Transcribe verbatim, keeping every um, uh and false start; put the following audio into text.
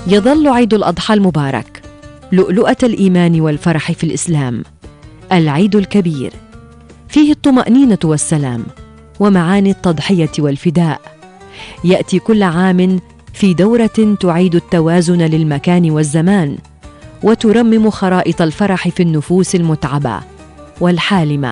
يظل عيد الأضحى المبارك لؤلؤة الإيمان والفرح في الإسلام، العيد الكبير فيه الطمأنينة والسلام ومعاني التضحية والفداء. يأتي كل عام في دورة تعيد التوازن للمكان والزمان، وترمم خرائط الفرح في النفوس المتعبة والحالمة.